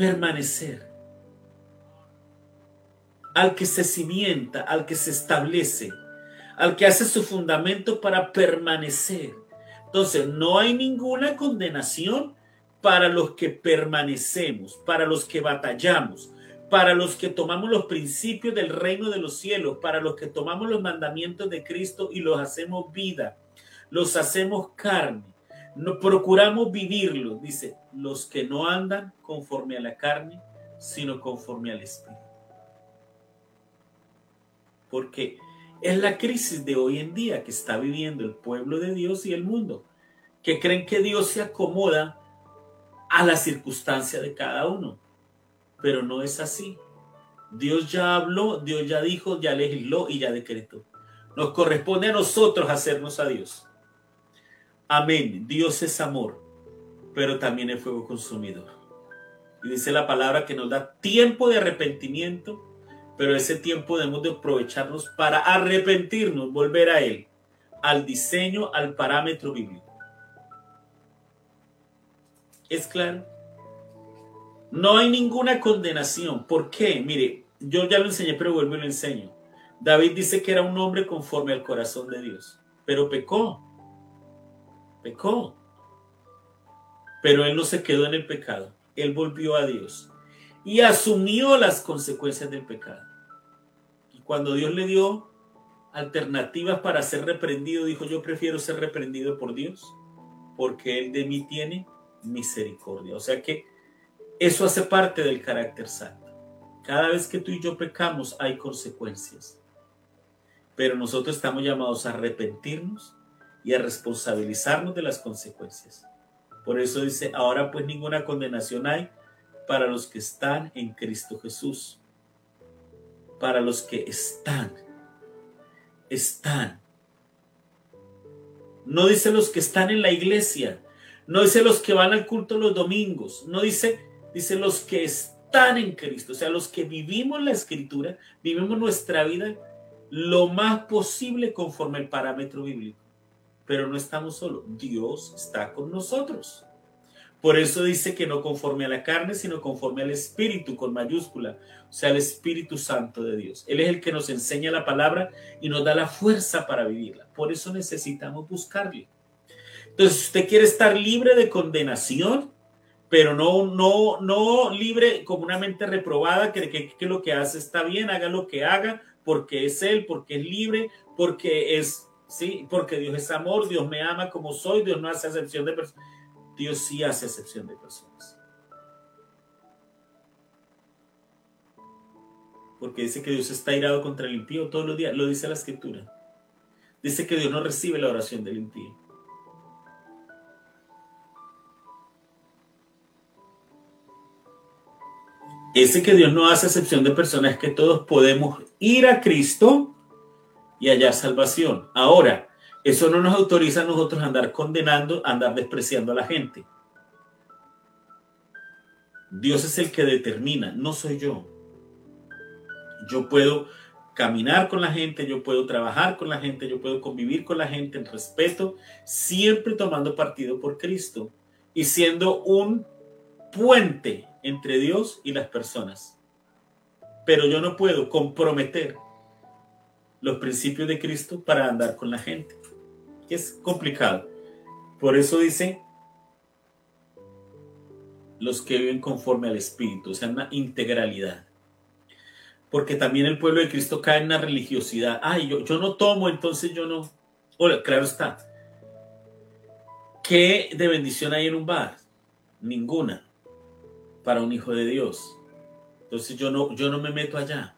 permanecer, al que se cimienta, al que se establece, al que hace su fundamento para permanecer. Entonces, no hay ninguna condenación para los que permanecemos, para los que batallamos, para los que tomamos los principios del reino de los cielos, para los que tomamos los mandamientos de Cristo y los hacemos vida, los hacemos carne, no, procuramos vivirlos. Dice, los que no andan conforme a la carne, sino conforme al Espíritu. Porque es la crisis de hoy en día que está viviendo el pueblo de Dios y el mundo, que creen que Dios se acomoda a la circunstancia de cada uno, pero no es así. Dios ya habló, Dios ya dijo, ya legisló y ya decretó. Nos corresponde a nosotros hacernos a Dios. Amén. Dios es amor, pero también es fuego consumidor. Y dice la palabra que nos da tiempo de arrepentimiento, pero ese tiempo debemos de aprovecharnos para arrepentirnos, volver a Él, al diseño, al parámetro bíblico. ¿Es claro? No hay ninguna condenación. ¿Por qué? Mire, yo ya lo enseñé, pero vuelvo y lo enseño. David dice que era un hombre conforme al corazón de Dios, pero pecó. Pecó. Pero él no se quedó en el pecado. Él volvió a Dios y asumió las consecuencias del pecado. Y cuando Dios le dio alternativas para ser reprendido, dijo, yo prefiero ser reprendido por Dios, porque Él de mí tiene misericordia. O sea que eso hace parte del carácter santo. Cada vez que tú y yo pecamos hay consecuencias, pero nosotros estamos llamados a arrepentirnos y a responsabilizarnos de las consecuencias. Por eso dice, ahora pues ninguna condenación hay para los que están en Cristo Jesús. Para los que están. No dice los que están en la iglesia. No dice los que van al culto los domingos. No dice los que están en Cristo. O sea, los que vivimos la escritura, vivimos nuestra vida lo más posible conforme al parámetro bíblico. Pero no estamos solos. Dios está con nosotros. Por eso dice que no conforme a la carne, sino conforme al Espíritu, con mayúscula. O sea, el Espíritu Santo de Dios. Él es el que nos enseña la palabra y nos da la fuerza para vivirla. Por eso necesitamos buscarle. Entonces, si usted quiere estar libre de condenación, pero no libre como una mente reprobada, que lo que hace está bien, haga lo que haga, porque es Él, porque es libre, porque es, sí, porque Dios es amor, Dios me ama como soy, Dios no hace acepción de personas. Dios sí hace acepción de personas. Porque dice que Dios está irado contra el impío todos los días, lo dice la Escritura. Dice que Dios no recibe la oración del impío. Ese que Dios no hace excepción de personas, es que todos podemos ir a Cristo y hallar salvación. Ahora, eso no nos autoriza a nosotros a andar condenando, a andar despreciando a la gente. Dios es el que determina, no soy yo. Yo puedo caminar con la gente, yo puedo trabajar con la gente, yo puedo convivir con la gente en respeto, siempre tomando partido por Cristo y siendo un puente entre Dios y las personas. Pero yo no puedo comprometer los principios de Cristo para andar con la gente. Es complicado. Por eso dice los que viven conforme al Espíritu, o sea, una integralidad. Porque también el pueblo de Cristo cae en una religiosidad. Ay, yo no tomo, entonces yo no. Hola, claro está. ¿Qué de bendición hay en un bar? Ninguna. Para un hijo de Dios. Entonces yo no me meto allá.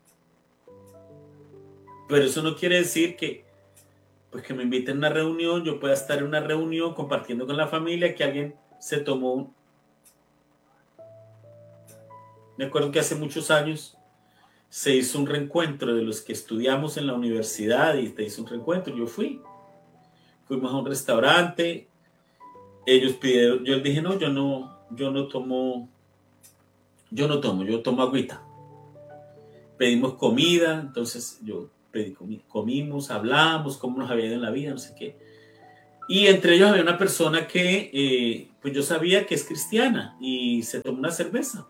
Pero eso no quiere decir que pues que me inviten a una reunión, yo pueda estar en una reunión compartiendo con la familia, que alguien se tomó. Me acuerdo que hace muchos años se hizo un reencuentro de los que estudiamos en la universidad y se hizo un reencuentro. Yo fuimos a un restaurante, ellos pidieron, yo les dije, no, yo no tomo, yo tomo agüita. Pedimos comida, entonces yo pedí comida, comimos, hablamos, cómo nos había ido en la vida, no sé qué. Y entre ellos había una persona que, pues yo sabía que es cristiana y se tomó una cerveza.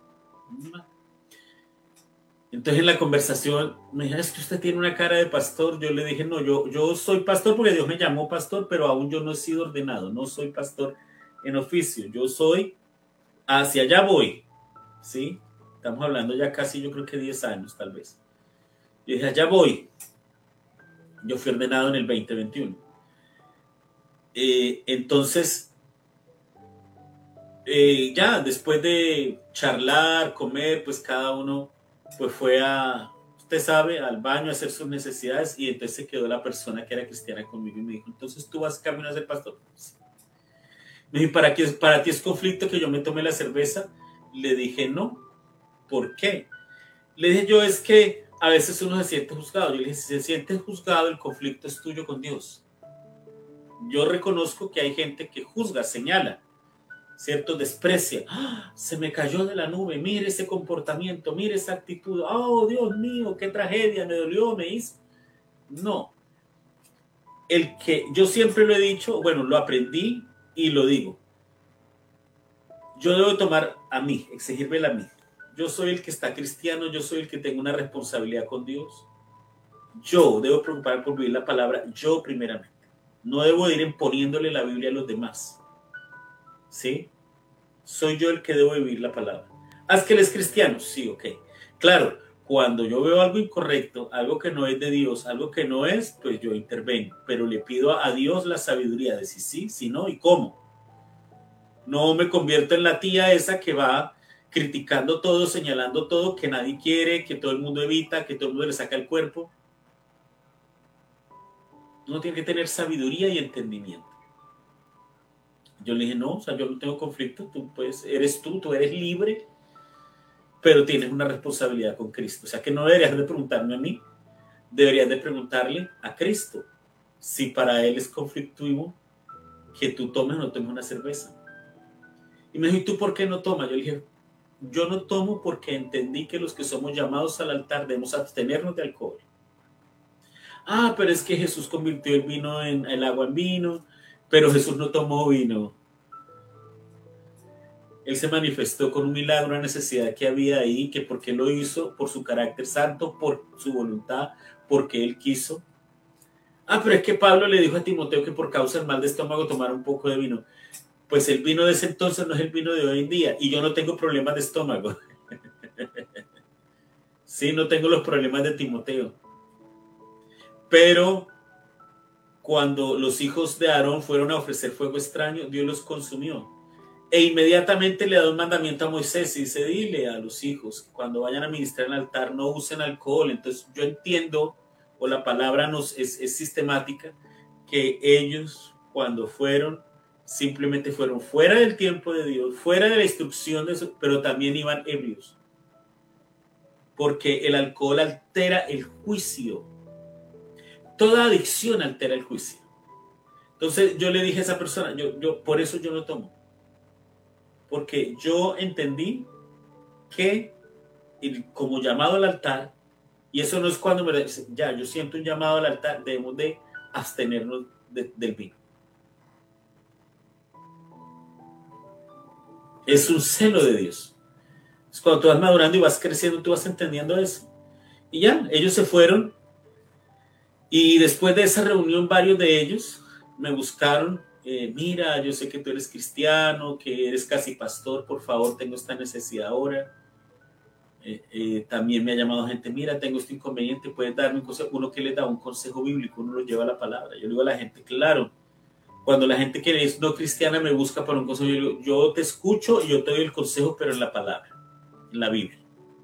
Entonces en la conversación me dijo, es que usted tiene una cara de pastor. Yo le dije, no, yo soy pastor porque Dios me llamó pastor, pero aún yo no he sido ordenado, no soy pastor en oficio. Yo soy, hacia allá voy, ¿sí? Estamos hablando ya casi, yo creo que 10 años tal vez. Yo dije, allá voy. Yo fui ordenado en el 2021. Entonces, ya después de charlar, comer, pues cada uno pues fue a, usted sabe, al baño a hacer sus necesidades y entonces se quedó la persona que era cristiana conmigo y me dijo, entonces tú vas camino a ser pastor. Me dijo, ¿para ti es conflicto que yo me tome la cerveza? Le dije, no. ¿Por qué? Le dije yo, es que a veces uno se siente juzgado. Yo le dije, si se siente juzgado, el conflicto es tuyo con Dios. Yo reconozco que hay gente que juzga, señala, ¿cierto? Desprecia. ¡Ah! Se me cayó de la nube, mire ese comportamiento, mire esa actitud. Oh, Dios mío, qué tragedia, me dolió, me hizo. No. El que yo siempre lo he dicho, bueno, lo aprendí y lo digo. Yo debo tomar a mí, exigirme a mí. Yo soy el que está cristiano, yo soy el que tengo una responsabilidad con Dios. Yo debo preocuparme por vivir la palabra, yo primeramente. No debo ir imponiéndole la Biblia a los demás. ¿Sí? Soy yo el que debo vivir la palabra. ¿Haz que él es cristiano? Sí, ok. Claro, cuando yo veo algo incorrecto, algo que no es de Dios, algo que no es, pues yo intervengo. Pero le pido a Dios la sabiduría de si sí, si no y cómo. No me convierto en la tía esa que va criticando todo, señalando todo, que nadie quiere, que todo el mundo evita, que todo el mundo le saca el cuerpo. Uno tiene que tener sabiduría y entendimiento. Yo le dije, no, o sea, yo no tengo conflicto, tú pues, tú eres libre, pero tienes una responsabilidad con Cristo. O sea, que no deberías de preguntarme a mí, deberías de preguntarle a Cristo si para él es conflictivo que tú tomes o no tomes una cerveza. Y me dijo, ¿y tú por qué no tomas? Yo le dije, yo no tomo porque entendí que los que somos llamados al altar debemos abstenernos de alcohol. Ah, pero es que Jesús convirtió el agua en vino, pero Jesús no tomó vino. Él se manifestó con un milagro, una necesidad que había ahí, que porque lo hizo, por su carácter santo, por su voluntad, porque él quiso. Ah, pero es que Pablo le dijo a Timoteo que por causa del mal de estómago tomara un poco de vino. Pues el vino de ese entonces no es el vino de hoy en día, y yo no tengo problemas de estómago. Sí, no tengo los problemas de Timoteo. Pero cuando los hijos de Aarón fueron a ofrecer fuego extraño, Dios los consumió. E inmediatamente le da un mandamiento a Moisés y dice, dile a los hijos, cuando vayan a ministrar en el altar, no usen alcohol. Entonces yo entiendo, o la palabra es sistemática, que ellos cuando fueron, simplemente fueron fuera del tiempo de Dios, fuera de la instrucción de eso, pero también iban ebrios. Porque el alcohol altera el juicio. Toda adicción altera el juicio. Entonces yo le dije a esa persona, por eso yo no tomo. Porque yo entendí que como llamado al altar, y eso no es cuando me dicen, ya, yo siento un llamado al altar, debemos de abstenernos del vino. Es un celo de Dios. Es cuando tú vas madurando y vas creciendo, tú vas entendiendo eso. Y ya, ellos se fueron. Y después de esa reunión, varios de ellos me buscaron. Mira, yo sé que tú eres cristiano, que eres casi pastor, por favor, tengo esta necesidad ahora. También me ha llamado gente, mira, tengo este inconveniente, puedes darme un consejo. Uno que le da un consejo bíblico, uno lo lleva a la palabra. Yo le digo a la gente, claro, cuando la gente que es no cristiana me busca para un consejo, yo digo, yo te escucho y yo te doy el consejo, pero en la palabra, en la Biblia.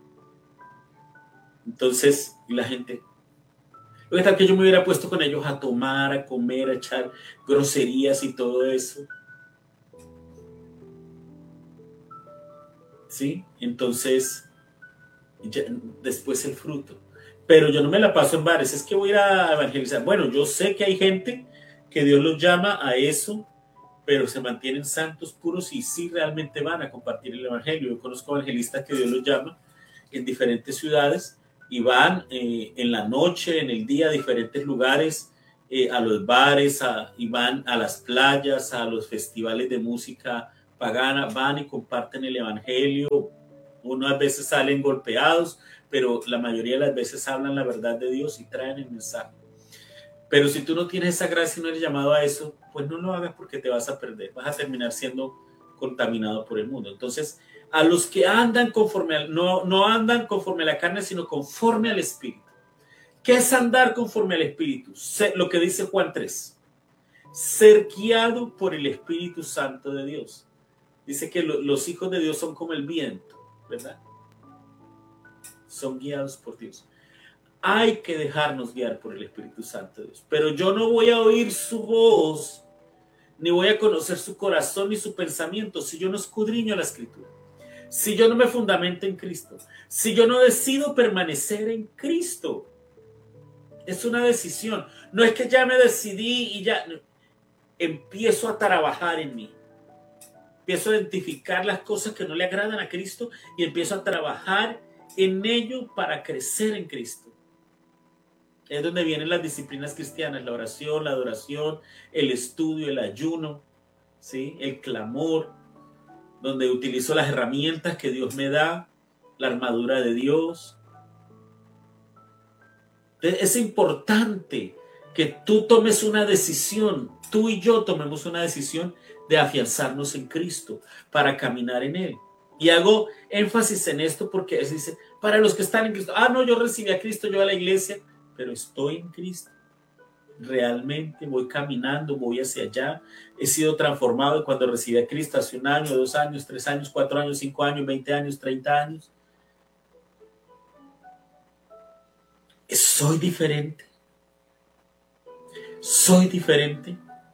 Entonces, la gente, lo que tal que yo me hubiera puesto con ellos a tomar, a comer, a echar groserías y todo eso. ¿Sí? Entonces, ya, después el fruto. Pero yo no me la paso en bares, es que voy a ir a evangelizar. Bueno, yo sé que hay gente que Dios los llama a eso, pero se mantienen santos, puros y sí realmente van a compartir el evangelio. Yo conozco evangelistas que Dios los llama en diferentes ciudades y van en la noche, en el día, a diferentes lugares a los bares, y van a las playas, a los festivales de música pagana, van y comparten el evangelio. Unas veces salen golpeados, pero la mayoría de las veces hablan la verdad de Dios y traen el mensaje. Pero si tú no tienes esa gracia y no eres llamado a eso, pues no lo hagas porque te vas a perder. Vas a terminar siendo contaminado por el mundo. Entonces, a los que andan conforme no andan conforme a la carne, sino conforme al Espíritu. ¿Qué es andar conforme al Espíritu? Lo que dice Juan 3. Ser guiado por el Espíritu Santo de Dios. Dice que los hijos de Dios son como el viento, ¿verdad? Son guiados por Dios. Hay que dejarnos guiar por el Espíritu Santo de Dios. Pero yo no voy a oír su voz, ni voy a conocer su corazón ni su pensamiento si yo no escudriño la Escritura. Si yo no me fundamento en Cristo. Si yo no decido permanecer en Cristo. Es una decisión. No es que ya me decidí y ya empiezo a trabajar en mí. Empiezo a identificar las cosas que no le agradan a Cristo y empiezo a trabajar en ello para crecer en Cristo. Es donde vienen las disciplinas cristianas, la oración, la adoración, el estudio, el ayuno, ¿sí? El clamor, donde utilizo las herramientas que Dios me da, la armadura de Dios. Es importante que tú tomes una decisión, tú y yo tomemos una decisión de afianzarnos en Cristo para caminar en Él. Y hago énfasis en esto porque se dice, para los que están en Cristo, no, yo recibí a Cristo, yo a la iglesia, pero estoy en Cristo. Realmente voy caminando, voy hacia allá. He sido transformado cuando recibí a Cristo hace 1 año, 2 años, 3 años, 4 años, 5 años, 20 años, 30 años. Soy diferente. Soy diferente.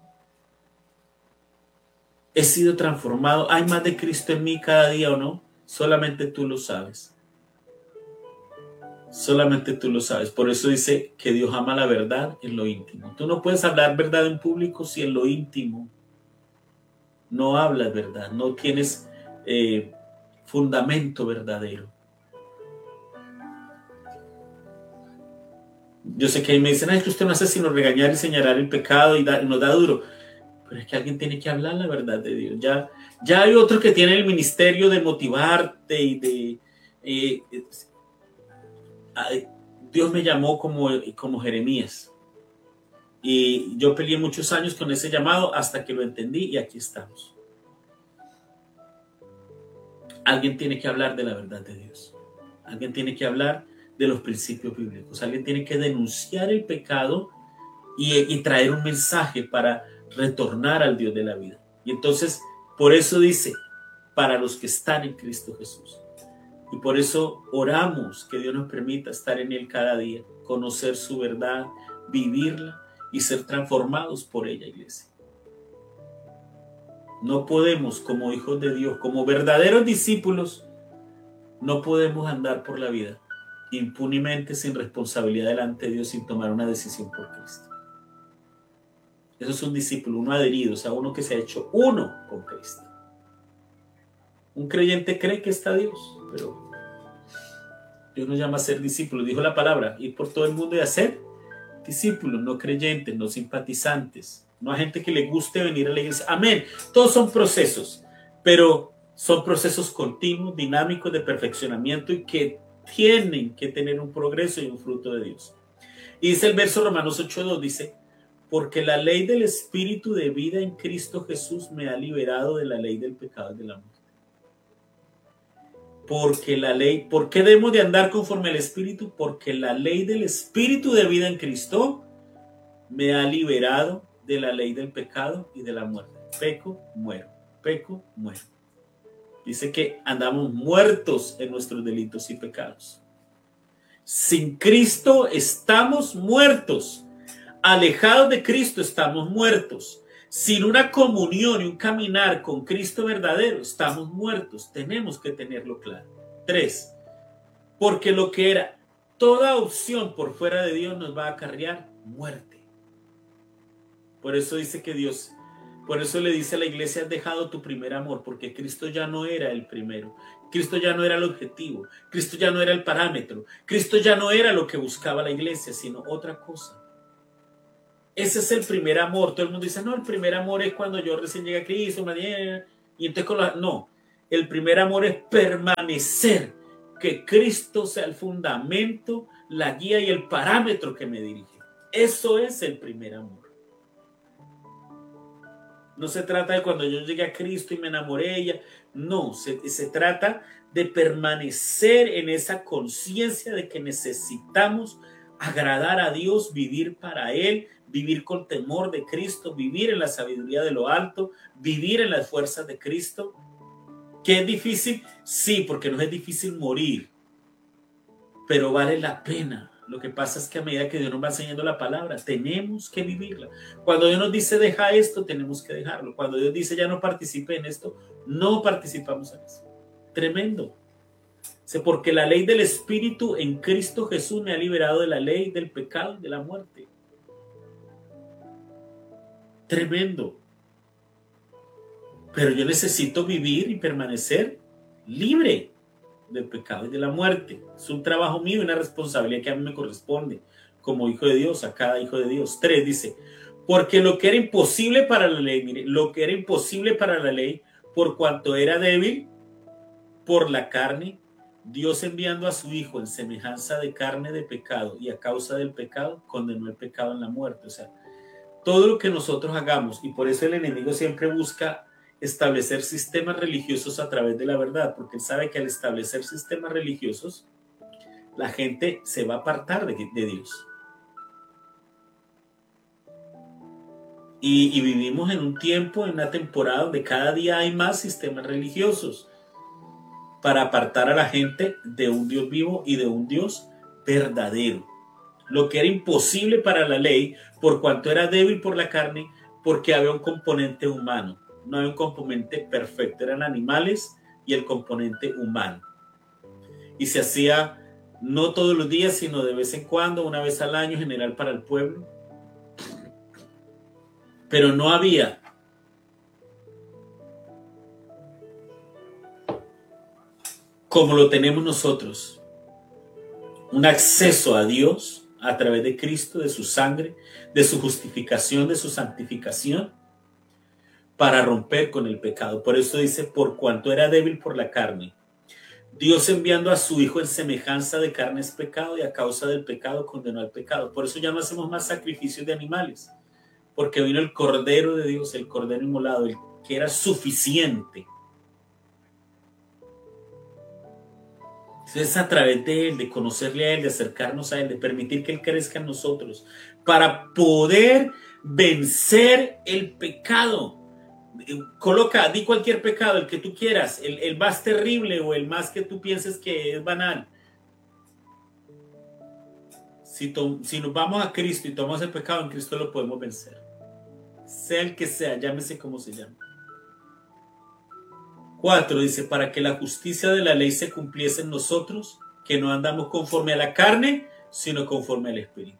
He sido transformado. ¿Hay más de Cristo en mí cada día o no? Solamente tú lo sabes. Solamente tú lo sabes. Por eso dice que Dios ama la verdad en lo íntimo. Tú no puedes hablar verdad en público si en lo íntimo no hablas verdad, no tienes fundamento verdadero. Yo sé que ahí me dicen, es que usted no hace sino regañar y señalar el pecado y nos da duro. Pero es que alguien tiene que hablar la verdad de Dios. Ya hay otros que tienen el ministerio de motivarte y de... Dios me llamó como Jeremías. Y yo peleé muchos años con ese llamado hasta que lo entendí y aquí estamos. Alguien tiene que hablar de la verdad de Dios. Alguien tiene que hablar de los principios bíblicos. Alguien tiene que denunciar el pecado y traer un mensaje para retornar al Dios de la vida. Y entonces, por eso dice, para los que están en Cristo Jesús. Y por eso oramos que Dios nos permita estar en Él cada día, conocer su verdad, vivirla y ser transformados por ella, iglesia. No podemos, como hijos de Dios, como verdaderos discípulos, no podemos andar por la vida impunemente, sin responsabilidad delante de Dios, sin tomar una decisión por Cristo. Eso es un discípulo, uno adherido, o sea, uno que se ha hecho uno con Cristo. Un creyente cree que está Dios, pero Dios nos llama a ser discípulos. Dijo la palabra, ir por todo el mundo y hacer discípulos, no creyentes, no simpatizantes, no a gente que le guste venir a la iglesia. Amén. Todos son procesos, pero son procesos continuos, dinámicos de perfeccionamiento y que tienen que tener un progreso y un fruto de Dios. Y dice el verso Romanos 8:2, dice, porque la ley del Espíritu de vida en Cristo Jesús me ha liberado de la ley del pecado y de la muerte. Porque la ley, ¿por qué debemos de andar conforme al Espíritu? Porque la ley del Espíritu de vida en Cristo me ha liberado de la ley del pecado y de la muerte. Peco, muero. Peco, muero. Dice que andamos muertos en nuestros delitos y pecados. Sin Cristo estamos muertos. Alejados de Cristo estamos muertos. Sin una comunión y un caminar con Cristo verdadero, estamos muertos. Tenemos que tenerlo claro. 3. Porque lo que era toda opción por fuera de Dios nos va a acarrear muerte. Por eso dice que Dios, por eso le dice a la iglesia, has dejado tu primer amor, porque Cristo ya no era el primero. Cristo ya no era el objetivo. Cristo ya no era el parámetro. Cristo ya no era lo que buscaba la iglesia, sino otra cosa. Ese es el primer amor. Todo el mundo dice, no, el primer amor es cuando yo recién llegué a Cristo. Y entonces, no, el primer amor es permanecer, que Cristo sea el fundamento, la guía y el parámetro que me dirige. Eso es el primer amor. No se trata de cuando yo llegué a Cristo y me enamoré de ella. No, se trata de permanecer en esa conciencia de que necesitamos agradar a Dios, vivir para Él, vivir con temor de Cristo, vivir en la sabiduría de lo alto, vivir en las fuerzas de Cristo. ¿Qué es difícil? Sí, porque nos es difícil morir, pero vale la pena. Lo que pasa es que a medida que Dios nos va enseñando la palabra, tenemos que vivirla. Cuando Dios nos dice deja esto, tenemos que dejarlo. Cuando Dios dice ya no participe en esto, no participamos en eso. Tremendo. Porque la ley del Espíritu en Cristo Jesús me ha liberado de la ley del pecado y de la muerte. Tremendo. Pero yo necesito vivir y permanecer libre del pecado y de la muerte. Es un trabajo mío y una responsabilidad que a mí me corresponde como hijo de Dios, a cada hijo de Dios. 3 dice, porque lo que era imposible para la ley, mire, lo que era imposible para la ley, por cuanto era débil por la carne, Dios enviando a su Hijo en semejanza de carne de pecado y a causa del pecado, condenó el pecado en la muerte. O sea, todo lo que nosotros hagamos, y por eso el enemigo siempre busca establecer sistemas religiosos a través de la verdad, porque él sabe que al establecer sistemas religiosos, la gente se va a apartar de Dios. Y vivimos en un tiempo, en una temporada donde cada día hay más sistemas religiosos para apartar a la gente de un Dios vivo y de un Dios verdadero. Lo que era imposible para la ley, por cuanto era débil por la carne, porque había un componente humano. No había un componente perfecto, eran animales y el componente humano. Y se hacía no todos los días, sino de vez en cuando, una vez al año, general para el pueblo. Pero no había como lo tenemos nosotros, un acceso a Dios a través de Cristo, de su sangre, de su justificación, de su santificación, para romper con el pecado. Por eso dice, por cuanto era débil por la carne, Dios enviando a su Hijo en semejanza de carne es pecado y a causa del pecado condenó al pecado. Por eso ya no hacemos más sacrificios de animales, porque vino el Cordero de Dios, el Cordero inmolado, el que era suficiente. Es a través de Él, de conocerle a Él, de acercarnos a Él, de permitir que Él crezca en nosotros, para poder vencer el pecado. Di cualquier pecado, el que tú quieras, el más terrible o el más que tú pienses que es banal. Si nos vamos a Cristo y tomamos el pecado, en Cristo lo podemos vencer. Sea el que sea, llámese como se llame. 4 dice, para que la justicia de la ley se cumpliese en nosotros, que no andamos conforme a la carne, sino conforme al Espíritu.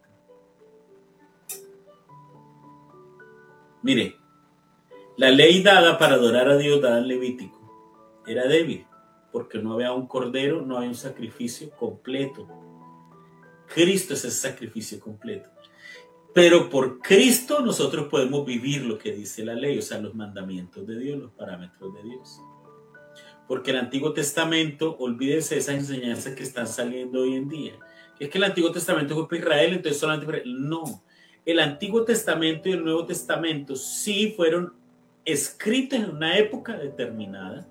Mire, la ley dada para adorar a Dios, dada en Levítico, era débil, porque no había un cordero, no había un sacrificio completo. Cristo es ese sacrificio completo. Pero por Cristo nosotros podemos vivir lo que dice la ley, o sea, los mandamientos de Dios, los parámetros de Dios. Porque el Antiguo Testamento, olvídense de esas enseñanzas que están saliendo hoy en día. Es que el Antiguo Testamento fue para Israel, entonces solamente para Israel. No, el Antiguo Testamento y el Nuevo Testamento sí fueron escritos en una época determinada,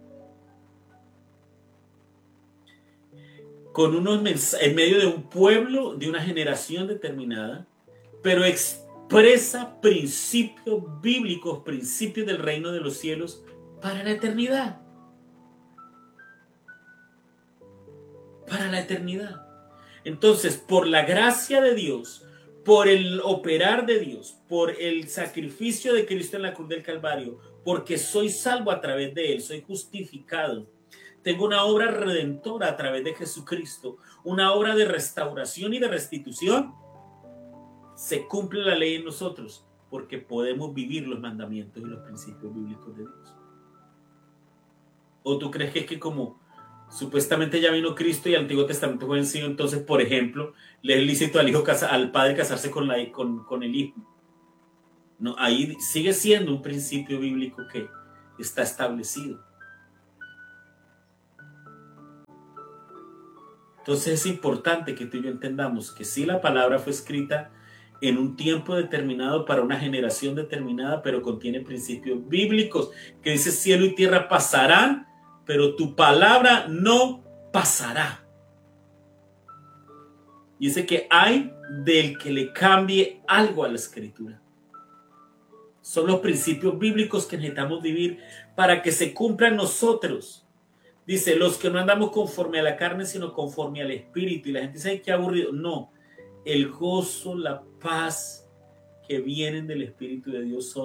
con unos mensajes, en medio de un pueblo, de una generación determinada, pero expresa principios bíblicos, principios del reino de los cielos para la eternidad. Para la eternidad. Entonces, por la gracia de Dios, por el operar de Dios, por el sacrificio de Cristo en la cruz del Calvario, porque soy salvo a través de Él, soy justificado. Tengo una obra redentora a través de Jesucristo, una obra de restauración y de restitución. Se cumple la ley en nosotros porque podemos vivir los mandamientos y los principios bíblicos de Dios. ¿O tú crees que es que como supuestamente ya vino Cristo y el Antiguo Testamento fue vencido, entonces, por ejemplo, le es lícito al padre casarse con el hijo? No, ahí sigue siendo un principio bíblico que está establecido. Entonces es importante que tú y yo entendamos que sí, la palabra fue escrita en un tiempo determinado para una generación determinada, pero contiene principios bíblicos que dice cielo y tierra pasarán, pero tu palabra no pasará. Dice que hay del que le cambie algo a la escritura. Son los principios bíblicos que necesitamos vivir para que se cumplan nosotros. Dice, los que no andamos conforme a la carne, sino conforme al Espíritu. Y la gente dice, qué aburrido. No, el gozo, la paz que vienen del Espíritu de Dios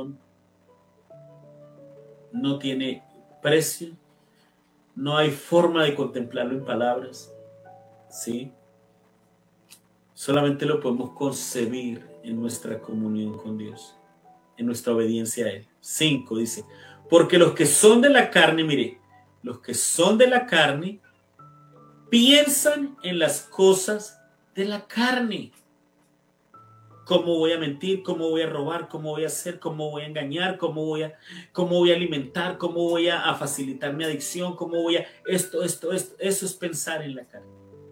no tiene precio. No hay forma de contemplarlo en palabras. ¿Sí? Solamente lo podemos concebir en nuestra comunión con Dios, en nuestra obediencia a Él. 5 dice, porque los que son de la carne, mire, los que son de la carne piensan en las cosas de la carne. ¿Cómo voy a mentir? ¿Cómo voy a robar? ¿Cómo voy a hacer? ¿Cómo voy a engañar? ¿Cómo voy a alimentar? ¿Cómo voy a facilitar mi adicción? ¿Cómo voy a esto? Eso es pensar en la carne.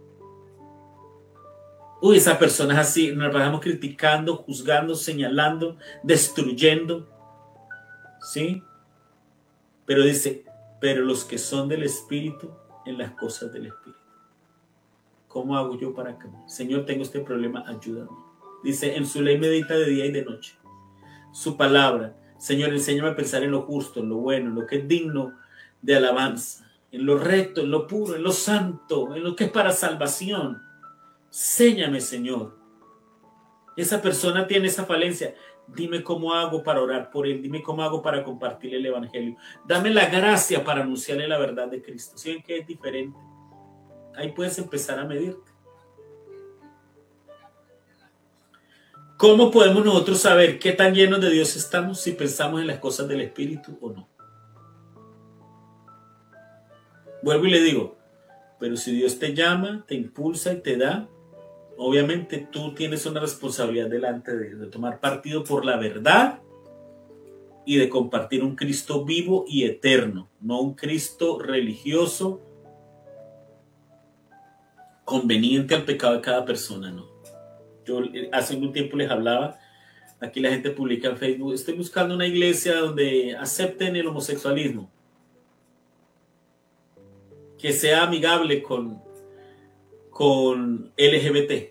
Uy, esa persona es así. Nos pasamos criticando, juzgando, señalando, destruyendo. ¿Sí? Pero dice, pero los que son del Espíritu, en las cosas del Espíritu. ¿Cómo hago yo para cambiar? Señor, tengo este problema, ayúdame. Dice, en su ley medita de día y de noche. Su palabra. Señor, enséñame a pensar en lo justo, en lo bueno, en lo que es digno de alabanza, en lo recto, en lo puro, en lo santo, en lo que es para salvación. Enséñame, Señor. Esa persona tiene esa falencia. Dime cómo hago para orar por él. Dime cómo hago para compartir el evangelio. Dame la gracia para anunciarle la verdad de Cristo. ¿Sí ven que es diferente? Ahí puedes empezar a medirte. ¿Cómo podemos nosotros saber qué tan llenos de Dios estamos si pensamos en las cosas del Espíritu o no? Vuelvo y le digo, pero si Dios te llama, te impulsa y te da, obviamente tú tienes una responsabilidad delante de Dios, de tomar partido por la verdad y de compartir un Cristo vivo y eterno, no un Cristo religioso conveniente al pecado de cada persona, no. Yo hace un tiempo les hablaba, aquí la gente publica en Facebook, estoy buscando una iglesia donde acepten el homosexualismo, que sea amigable con LGBT.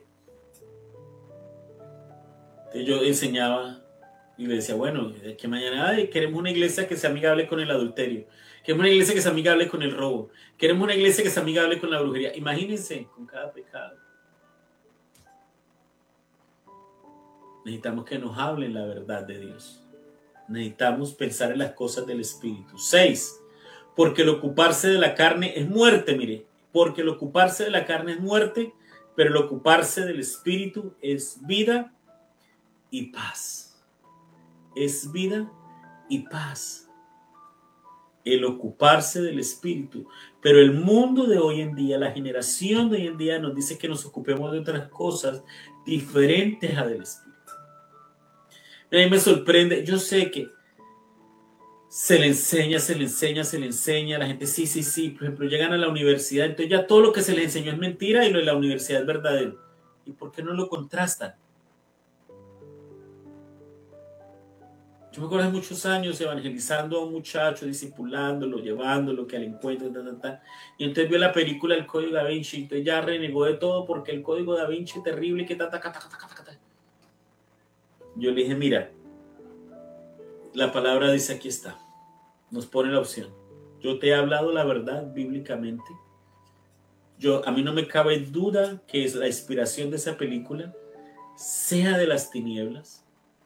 Entonces yo enseñaba y le decía, bueno, que mañana queremos una iglesia que sea amigable con el adulterio, queremos una iglesia que sea amigable con el robo, queremos una iglesia que sea amigable con la brujería. Imagínense, con cada pecado. Necesitamos que nos hablen la verdad de Dios. Necesitamos pensar en las cosas del Espíritu. 6. Porque el ocuparse de la carne es muerte, mire. Porque el ocuparse de la carne es muerte, pero el ocuparse del Espíritu es vida y paz. Es vida y paz. El ocuparse del Espíritu. Pero el mundo de hoy en día, la generación de hoy en día nos dice que nos ocupemos de otras cosas diferentes a del Espíritu. A mí me sorprende, yo sé que se le enseña, la gente sí, por ejemplo, llegan a la universidad, entonces ya todo lo que se les enseñó es mentira y lo de la universidad es verdadero. ¿Y por qué no lo contrastan? Yo me acuerdo de muchos años evangelizando a un muchacho, discipulándolo, llevándolo que al encuentro, y entonces vio la película El Código Da Vinci, entonces ya renegó de todo porque el Código Da Vinci es terrible, que Yo le dije, mira, la palabra dice aquí está. Nos pone la opción. Yo te he hablado la verdad bíblicamente. A mí no me cabe duda que es la inspiración de esa película sea de las tinieblas.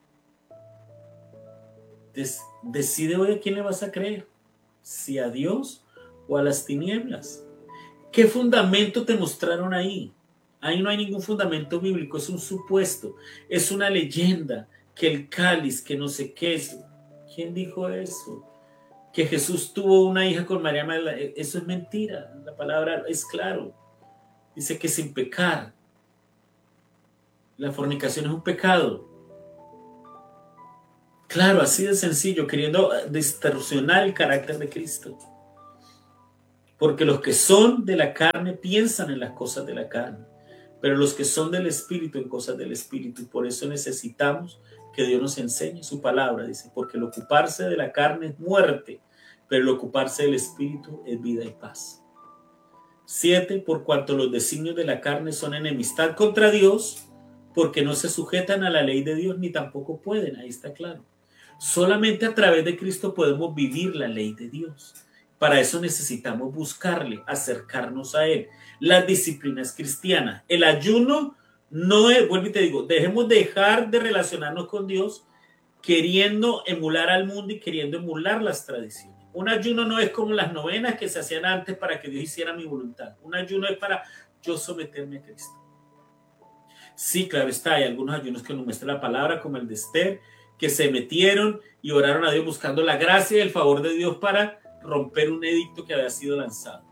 Decide hoy a quién le vas a creer, si a Dios o a las tinieblas. ¿Qué fundamento te mostraron ahí? Ahí no hay ningún fundamento bíblico, es un supuesto, es una leyenda, que el cáliz, que no sé qué es. ¿Quién dijo eso? Que Jesús tuvo una hija con María Magdalena, eso es mentira, la palabra es claro, dice que sin pecar, la fornicación es un pecado. Claro, así de sencillo, queriendo distorsionar el carácter de Cristo. Porque los que son de la carne piensan en las cosas de la carne, pero los que son del Espíritu en cosas del Espíritu. Y por eso necesitamos que Dios nos enseñe su palabra, dice, porque el ocuparse de la carne es muerte, pero el ocuparse del Espíritu es vida y paz. 7. Por cuanto los designios de la carne son enemistad contra Dios, porque no se sujetan a la ley de Dios ni tampoco pueden. Ahí está claro. Solamente a través de Cristo podemos vivir la ley de Dios. Para eso necesitamos buscarle, acercarnos a Él. Las disciplinas cristianas. El ayuno no es, vuelvo y te digo, dejemos dejar de relacionarnos con Dios queriendo emular al mundo y queriendo emular las tradiciones. Un ayuno no es como las novenas que se hacían antes para que Dios hiciera mi voluntad. Un ayuno es para yo someterme a Cristo. Sí, claro está, hay algunos ayunos que nos muestra la palabra, como el de Esther, que se metieron y oraron a Dios buscando la gracia y el favor de Dios para romper un edicto que había sido lanzado.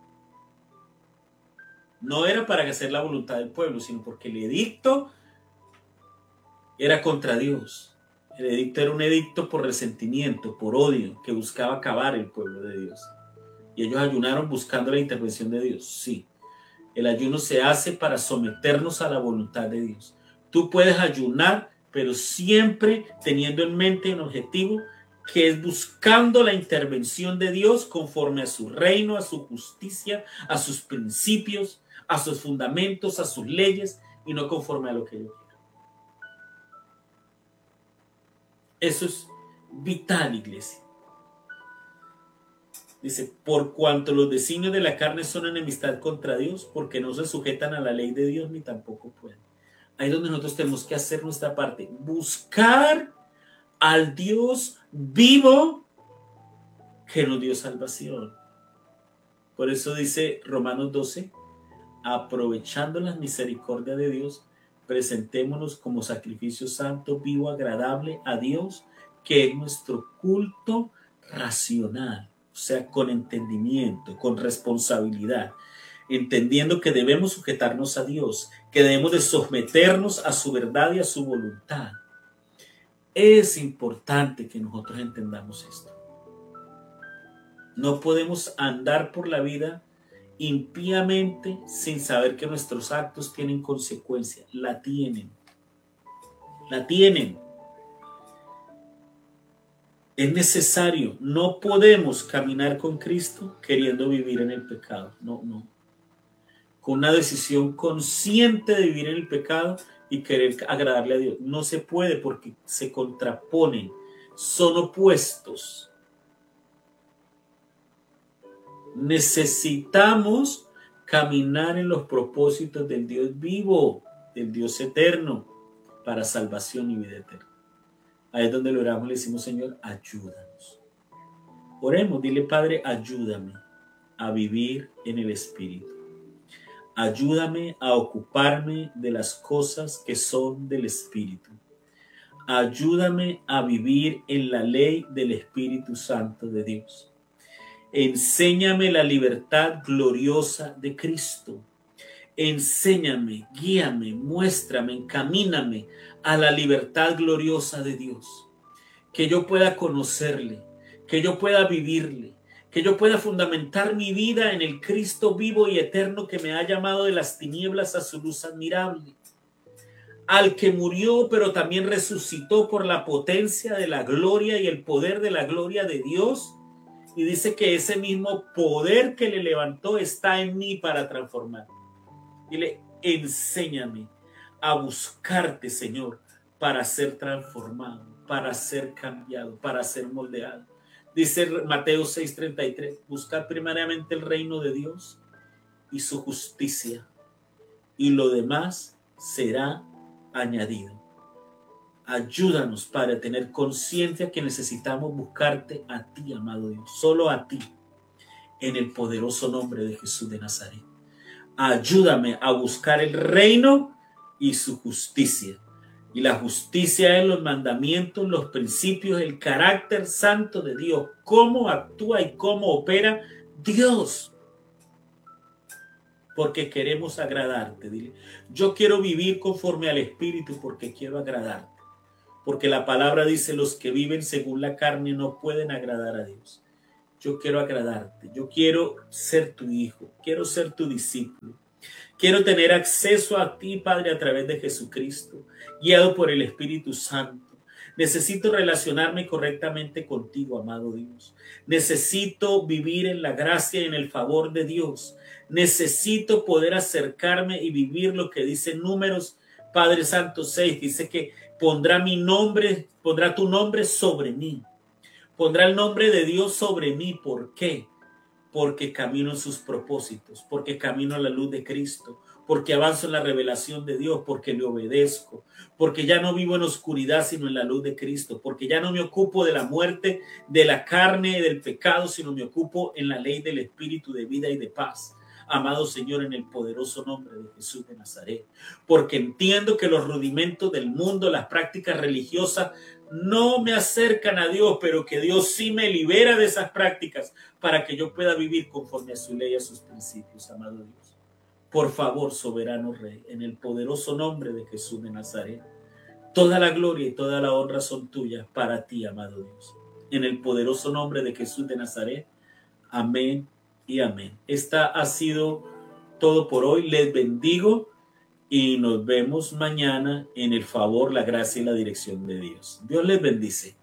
No era para hacer la voluntad del pueblo, sino porque el edicto era contra Dios. El edicto era un edicto por resentimiento, por odio, que buscaba acabar el pueblo de Dios. Y ellos ayunaron buscando la intervención de Dios. Sí, el ayuno se hace para someternos a la voluntad de Dios. Tú puedes ayunar, pero siempre teniendo en mente un objetivo que es buscando la intervención de Dios conforme a su reino, a su justicia, a sus principios, a sus fundamentos, a sus leyes, y no conforme a lo que yo quiero. Eso es vital, iglesia. Dice, por cuanto los designios de la carne son enemistad contra Dios, porque no se sujetan a la ley de Dios ni tampoco pueden. Ahí es donde nosotros tenemos que hacer nuestra parte. Buscar al Dios vivo que nos dio salvación. Por eso dice Romanos 12, aprovechando las misericordias de Dios, presentémonos como sacrificio santo, vivo, agradable a Dios, que es nuestro culto racional, o sea, con entendimiento, con responsabilidad, entendiendo que debemos sujetarnos a Dios, que debemos de someternos a su verdad y a su voluntad. Es importante que nosotros entendamos esto. No podemos andar por la vida impíamente sin saber que nuestros actos tienen consecuencia. La tienen. La tienen. Es necesario. No podemos caminar con Cristo queriendo vivir en el pecado. No, no. Con una decisión consciente de vivir en el pecado y querer agradarle a Dios. No se puede porque se contraponen. Son opuestos. Necesitamos caminar en los propósitos del Dios vivo, del Dios eterno, para salvación y vida eterna. Ahí es donde lo oramos, le decimos, Señor, ayúdanos. Oremos, dile, Padre, ayúdame a vivir en el Espíritu. Ayúdame a ocuparme de las cosas que son del Espíritu. Ayúdame a vivir en la ley del Espíritu Santo de Dios. Enséñame la libertad gloriosa de Cristo. Enséñame, guíame, muéstrame, encamíname a la libertad gloriosa de Dios. Que yo pueda conocerle, que yo pueda vivirle, que yo pueda fundamentar mi vida en el Cristo vivo y eterno que me ha llamado de las tinieblas a su luz admirable. Al que murió, pero también resucitó por la potencia de la gloria y el poder de la gloria de Dios. Y dice que ese mismo poder que le levantó está en mí para transformarme. Dile, enséñame a buscarte, Señor, para ser transformado, para ser cambiado, para ser moldeado. Dice Mateo 6:33, buscad primariamente el reino de Dios y su justicia, y lo demás será añadido. Ayúdanos, Padre, a tener conciencia que necesitamos buscarte a ti, amado Dios, solo a ti, en el poderoso nombre de Jesús de Nazaret. Ayúdame a buscar el reino y su justicia. Y la justicia es los mandamientos, los principios, el carácter santo de Dios, cómo actúa y cómo opera Dios. Porque queremos agradarte. Dile, yo quiero vivir conforme al Espíritu porque quiero agradarte. porque la palabra dice, los que viven según la carne no pueden agradar a Dios. Yo quiero agradarte, yo quiero ser tu hijo, quiero ser tu discípulo. Quiero tener acceso a ti, Padre, a través de Jesucristo, guiado por el Espíritu Santo. Necesito relacionarme correctamente contigo, amado Dios. Necesito vivir en la gracia y en el favor de Dios. Necesito poder acercarme y vivir lo que dice Números, Padre Santo 6. Dice que pondrá tu nombre sobre mí. Pondrá el nombre de Dios sobre mí. ¿Por qué? Porque camino en sus propósitos, porque camino a la luz de Cristo, porque avanzo en la revelación de Dios, porque le obedezco, porque ya no vivo en oscuridad, sino en la luz de Cristo, porque ya no me ocupo de la muerte, de la carne y del pecado, sino me ocupo en la ley del Espíritu de vida y de paz. Amado Señor, en el poderoso nombre de Jesús de Nazaret, porque entiendo que los rudimentos del mundo, las prácticas religiosas, no me acercan a Dios, pero que Dios sí me libera de esas prácticas para que yo pueda vivir conforme a su ley y a sus principios, amado Dios. Por favor, soberano Rey, en el poderoso nombre de Jesús de Nazaret, toda la gloria y toda la honra son tuyas para ti, amado Dios. En el poderoso nombre de Jesús de Nazaret, amén y amén. Esta ha sido todo por hoy. Les bendigo y nos vemos mañana en el favor, la gracia y la dirección de Dios. Dios les bendice.